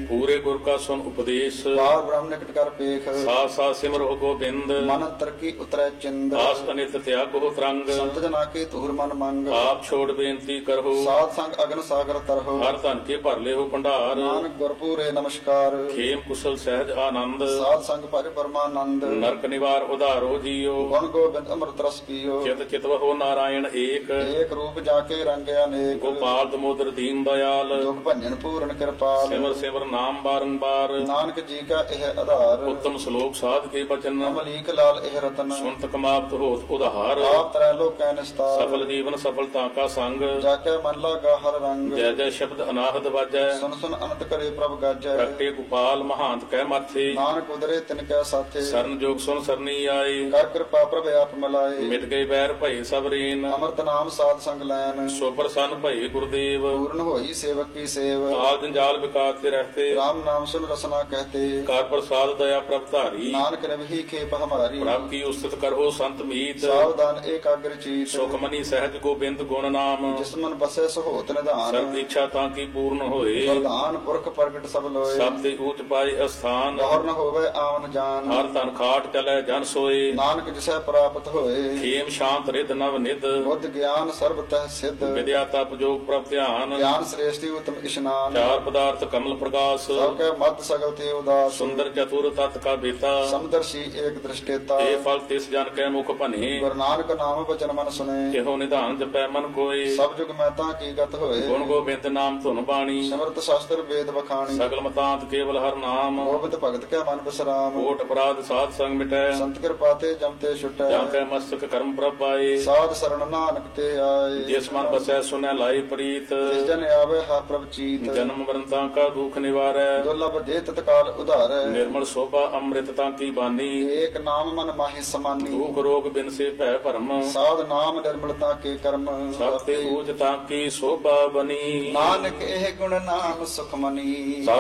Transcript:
ਪੂਰੇ ਗੁਰ ਕਾ ਸੁਨ ਉਪਦੇਸ਼ ਬਾਰ ਬ੍ਰਹਮ ਨਿਕਟ ਕਰ ਪੇਖ ਸਾਥ ਸਾਥ ਸਿਮਰੋ ਗੋਬਿੰਦ ਮਨ ਅੰਤਰ ਕੀ ਉਤਰੈ ਚਿੰਦ ਆਸ ਅਨਿਤ ਤਿਆਗੋ ਤਰੰਗ ਸੰਤ ਜਨਾ ਕੇ ਧੂਰ ਮਨ ਮੰਗ ਆਪ ਛੋੜ ਬੇਨਤੀ ਕਰੋ ਸਾਧ ਸੰਗ ਅਗਨ ਸਾਗਰ ਤਰਹੁ ਹਰ ਧਨ ਕੇ ਭਰ ਲਿਓ ਭੰਡਾਰ ਨਾਨਕ ਗੁਰਪੂਰੇ ਨਮਸਕਾਰ ਖੇਮ ਕੁਸਲ ਸਹਿਜ ਆਨੰਦ ਸਾਧ ਸੰਗ ਭਜ ਪਰਮਾਨੰਦ ਨਰਕ ਨਿਵਾਰ ਉਧਾਰੋ ਜੀਓ ਗੁਣ ਗੋਬਿੰਦ ਅੰਮ੍ਰਿਤ ਰਸ ਪੀਓ ਚਿਤ ਚਿਤਵਹੁ ਨਾਰਾਇਣ ਏਕ ਏਕ ਰੂਪ ਜਾ ਕੇ ਰੰਗਿਆ ਅਨੇਕ ਗੋਪਾਲ ਦਮੋਦਰ ਦੀਨ ਦਇਆਲ ਦੁਖ ਭੰਜਨ ਪੂਰਨ ਕਿਰਪਾਲ ਸਿਮਰ ਸਿਮਰ ਨਾਮ ਬਾਰੰਬਾਰ ਨਾਨਕ ਜੀ ਕਾ ਇਹ ਆਧਾਰ ਉੱਤਮ ਸ਼ਲੋਕ ਸਾਧ ਕੇ ਬਚਨ ਅਮਲੀਕ ਲਾਲ ਇਹ ਰਤਨ ਸੁਨਤ ਕਮਾਵਤ ਹੋਤ ਉਧਾਰ ਆਪ ਤਰੈ ਲੋਕੈ ਨਿਸਤਾਰ ਸਫਲ ਜੀਵਨ ਸਫਲਤਾ ਕਾ ਸੰਗ ਜਾ ਕੇ ਮਨ ਲਾਗਾ ਹਰ ਰੰਗ ਜੈ ਜੈ ਸ਼ਬਦ ਅਨਾਹਦ ਵਾਜੈ ਸੁਨ ਸੁਨ ਅਨੰਤ ਕਰੇ ਪ੍ਰਭ ਗਾਜੈ ਪ੍ਰਗਟੇ ਗੋਪਾਲ ਮਹਾਂਤ ਕਹਿ ਮਾਥੇ ਨਾਨਕ ਉਦਰੇ ਤਿਨ ਕੈ ਸਾਥੇ ਸਰਨ ਜੋਗ ਸੁਨ ਸਰਨੀ ਆਏ ਕਰ ਕਿਰਪਾ ਪ੍ਰਭ ਆਪ ਮਲਾਏ ਮਿਟ ਗਏ ਬੈਰ ਭਏ ਸਭ ਰੇਨ ਅਮਰਤ ਨਾਮ ਸਾਧ ਸੰਗ ਲੈਨ ਸੋ ਪ੍ਰਸੰਨ ਭਏ ਗੁਰਦੇਵ ਪੂਰਨ ਹੋਈ ਸੇਵਕ ਕੀ ਸੇਵ ਕਾਲ ਜੰਜਾਲ ਵਿਕਾਰ ਤੇ ਰਹਤੇ ਰਾਮ ਨਾਮ ਸੁਨ ਰਸਨਾ ਕਹਤੇ ਕਰ ਪ੍ਰਸਾਦ ਦਇਆ ਪ੍ਰਭ ਧਾਰੀ ਨਾਨਕ ਰਵਹੀ ਖੇਪ ਹਮਾਰੀ ਪ੍ਰਭ ਕੀ ਉਸਤਤ ਕਰੋ ਸੰਤ ਮੀਤ ਸਾਵਧਾਨ ਏਕਾਗਰ ਚੀਤ ਸੁਖ ਮਨੀ ਸਹਿਜ ਗੋਬਿੰਦ ਗੁਣ ਨਾਮ ਜਿਸ ਮਨ ਬਸੈ ਸੋਹਤ ਨਿਧਾਨ ਸਰਬ ਇੱਛਾ ਤਾਂ ਕੀ ਪੂਰਨ ਹੋਏ ਵਰਦਾਨ ਪੁਰਖ ਪ੍ਰਗਟ ਸਭ ਲੋਏ ਸਭ ਤੇ ਊਚ ਪਾਏ ਅਸਥਾਨ ਗੌਰ ਨ ਹੋਵੇ ਆਵਨ ਜਾਨ ਹਰ ਤਨ ਖਾਟ ਚਲੈ ਜਨ ਸੋਏ ਨਾਨਕ ਜਿਸੈ ਪ੍ਰਾਪਤ ਹੋਏ ਖੇਮ ਸ਼ਾਂਤ ਰਿਦ ਨਵ ਨਿਦ ਬੁੱਧ ਗਿਆਨ ਸਰਬ ਤਹਿ ਸਿੱਧ ਵਿਦਿਆ ਤਪ ਜੋਗ ਪ੍ਰਭ ਧਿਆਨ ਗਿਆਨ ਸ੍ਰੇਸ਼ਟੀ ਉਤਮ ਇਸ਼ਨਾਨ ਚਾਰ ਪਦਾਰਥ ਕਮਲ ਪ੍ਰਕਾਸ਼ ਸਭ ਕੈ ਮਤ ਸਗਲ ਤੇ ਉਦਾਸ ਸੁੰਦਰ ਚਤੁਰ ਤਤ ਕਾ ਬੇਤਾ ਸਮਦਰਸ਼ੀ ਏਕ ਦ੍ਰਿਸ਼ਟੇਤਾ ਇਹ ਫਲ ਤਿਸ ਜਨ ਕੈ ਮੁਖ ਭਨੇ ਗੁਰੂ ਨਾਨਕ ਨਾਮ ਬਚਨ ਮਨ ਸੁਨੇ ਕਿਹੋ ਨਿਧਾਨ ਜਪੈ ਮਨ ਕੋਏ ਸਭ ਜੁਗ ਮੈਂ ਤਾਂ ਕੀ ਗਤ ਹੋਏ ਗੁਣ ਗੋਬਿੰਦ ਨਾਮ ਧੁਨ ਬਾਣੀ ਸਿਮਰਤ ਸ਼ਾਸਤਰ ਵੇਦ ਬਖਾਣੀ ਸਗਲ ਮਤਾਂਤ ਕੇਵਲ ਹਰ ਨਾਮ ਗੋਬਿੰਦ ਭਗਤ ਕੈ ਮਨ ਬਿਸਰਾਮ ਕੋਟ ਅਪਰਾਧ ਸਾਧ ਸੰਗ ਮਿਟੈ ਸੰਤ ਕਿਰਪਾ ਤੇ ਜਮ ਤੇ ਛੁਟੈ ਜਾਂ ਕੈ ਮਸਤਕ ਕਰਮ ਪ੍ਰਭ ਪਾਏ ਸਾਧ ਸਰਣ ਨਾਨਕ ਤੇ ਆਏ ਜਿਸ ਮਨ ਬਸੈ ਸੁਨੈ ਲਾਈ ਪ੍ਰੀਤ ਜਿਸ ਜਨ ਆਵੇ ਹਾ ਪ੍ਰਭ ਚੀਤ ਜਨਮ ਮਰਨ ਤਾਂ ਕਾ ਦੁਖ ਨਿਵਾਰੈ ਦੁਰਲਭ ਦੇ ਤਤਕਾਲ ਉਧਾਰੈ ਨਿਰਮਲ ਸੋਭਾ ਅੰਮ੍ਰਿਤ ਤਾਂ ਕੀ ਬਾਨੀ ਏਕ ਨਾਮ ਮਨ ਮਾਹੀ ਸਮਾਨੀ ਦੁਖ ਰੋਗ ਬਿਨ ਸੇ ਭੈ ਭਰਮ ਸਾਧ ਨਾਮ ਨਿਰਮਲਤਾ ਕੇ ਕਰਮ ਸਭ ਤੇ ਊਜ ਤਾਂ ਕੀ ਸੋਭਾ ਬਨੀ ਨਾਨਕ ਇਹ ਗੁਣ ਨਾਮ ਸੁਖ ਮਨੀ